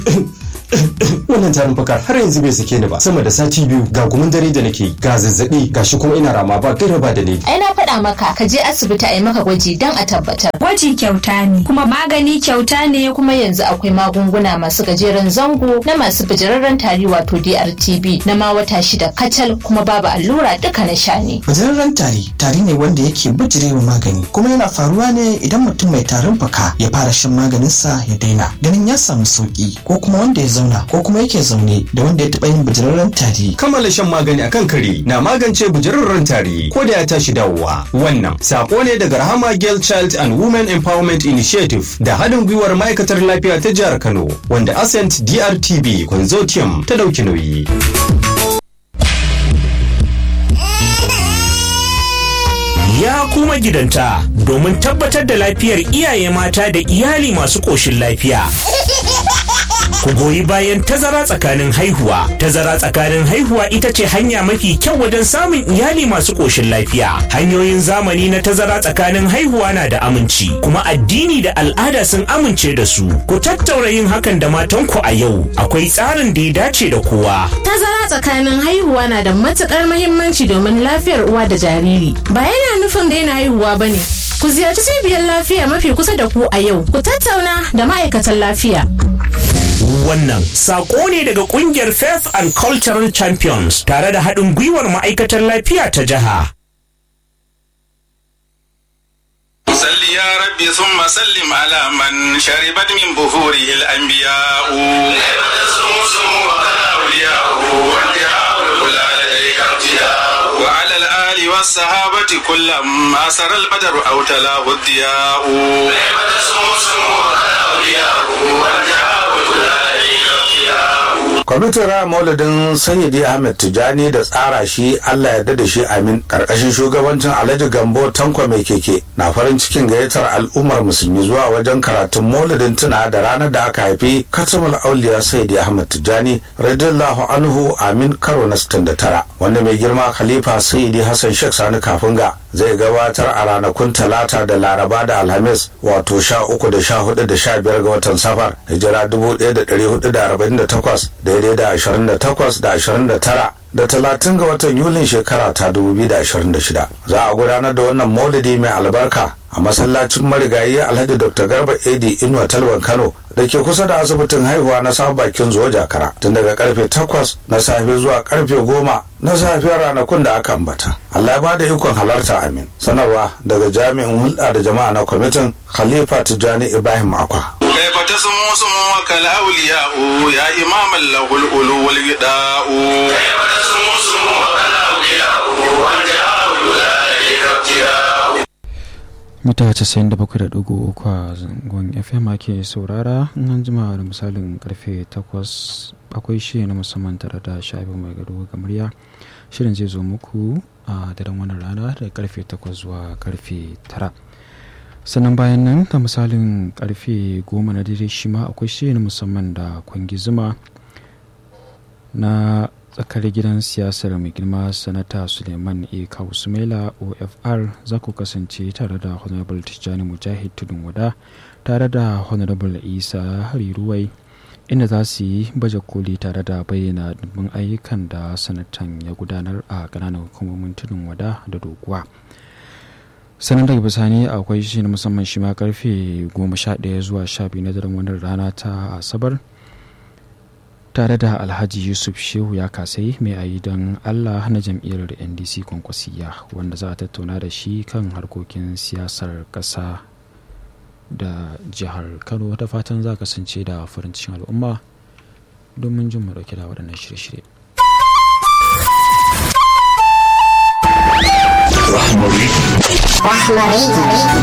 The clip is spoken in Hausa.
Wannan tarin fakar har yanzu bai sake ni ba, sama da sati biyu, ga gumin dare da nake, ga zazzabi, ga shi kuma ina rama ba gaira ba da ni. Ai na faɗa maka ka je asibiti a yi maka gwaji don a tabbatar. Gwaji kyauta ne, kuma magani kyauta ne, kuma yanzu akwai magunguna masu gajeren zango na masu bijirarren tari wato DRTB na ma wata 6 kacal, kuma babu allura, duka na sha ne. Bijirarren tari ne wanda yake bijirewa magani, kuma yana faruwa ne idan mutum mai tarin fuka ya fara shan maganinsa ya daina, ganin ya samu sauki, ko kuma wanda ya zauna ko kuma yake zaune da wanda ya taɓa yin bijirarren tari. Kammala shan magani akan kare na magance bijirarren tari ko da ya tashi dawowa. Wannan sako ne daga Rahama Girl Child and Women Empowerment Initiative da haɗin gwiwar ma'aikatar lafiya ta jihar Kano, wanda Ascent DRTB Consortium ta ɗauki nauyi. Ya kuma gidanta domin tabbatar da lafiyar iyaye mata da iyali masu ƙoshin lafiya. Ku goyi bayan tazara tsakanin haihuwa. Tazara tsakanin haihuwa ita ce hanya mafi kyau wajen samun iyali masu ƙoshin lafiya. Hanyoyin zamani na tazara tsakanin haihuwa na da aminci, kuma addini da al'ada sun amince da su. Ku tattaura yin hakan da matanku a yau. Akwai tsarin da ya dace da kowa. Tazara tsakanin haihuwa na da matuƙar muhimmanci domin lafiyar uwa da jariri. Ba yana nufin daina haihuwa ba ne. Ku ziyarci cibiyar lafiya mafi kusa da ku a yau. Ku tattauna da ma'aikatan lafiya. Wannan sako ne daga kungiyar Faith and Cultural Champions tare da haɗin gwiwar ma'aikatar lafiya ta jiha. صل يا ربي ثم سلم على من شربت من بخوره الأنبياء وعلى الآل والصحابة كلما سر البدر أو تلاه الضياء Kwamitin raya maulidin Sayyidi Ahmed Tijani da tsara shi Allah yarda da shi amin karkashin shugabancin Alhaji Gambo Tanko mai keke na farin cikin gayyatar al'ummar musulmi zuwa wajen karatun maulidin tuna da ranar da aka haifi Katamul Auliya Sayyidi Ahmed Tijani radiyallahu anhu amin karo na 69, wanda mai girma Khalifa Sayyidi Hassan Sheikh Sani Kafunga zai gabatar a ranakun Talata da Laraba da Alhamis, wato 13 da 14 da 15 ga watan Safar hijira 1448 daidai da 28 da 29 da 30 ga watan Yulin shekara ta 2026. Za a gudanar da wannan maulidi mai albarka a masallacin marigayi Alhaji Dr. Garba Edi Inuwa Talban Kano da ke kusa da asibitin haihuwa na sabon bakin zuwa Jakara, tun daga karfe 8 na safe zuwa karfe 10 na safiyar ranakun da aka ambata. Allah ya bada ikon halarta amin. Sanarwa daga jami'in hulɗa da jama'a na kwamitin Khalifa Tijani Ibrahim Akwa. كيف تسمو سموك الأولياء يا إمام له الأولو والغداء كيف تسمو سموك الأولياء والجهاء ذلك ابتلاء. Mita 97.3 a zangon FM ake saurara. Nan jima da misalin karfe 8 akwai shi na musamman tare da Sha'ibu mai gado ga murya. Shirin zai zo muku a daren wannan rana da karfe 8 zuwa karfe 9. Sannan bayan nan ta misalin karfe 10 na dare shi ma akwai shi na musamman da Kwangi Zuma na tsakar gidan siyasar mai girma sanata Suleiman A. Kawusumela OFR. Za ku kasance tare da Honorable Tijjani Mujahid Tudun Wada tare da Honorable Isa Hariruwai, inda za su yi baje koli tare da bayyana dubbin ayyukan da sanatan ya gudanar a ƙananan hukumomin Tudun Wada da Doguwa. Sannan daga bisani akwai shi na musamman shi ma karfe 11 zuwa 12 na daren wannan rana ta Asabar tare da Alhaji Yusuf Shehu ya kasai mai ayi don Allah na jam'iyyar NDC Kwankwasiya, wanda za a tattauna da shi kan harkokin siyasar ƙasa da jihar Kano. Da fatan za kasance da farin cikin al'umma domin jin mu dauke da waɗannan shirye-shirye. Rahmari.